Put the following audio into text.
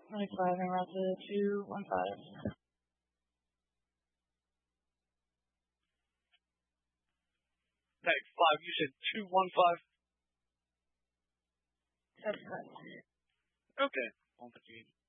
95 and route to 215. Next 5, you said 215? That's correct. Okay. 158.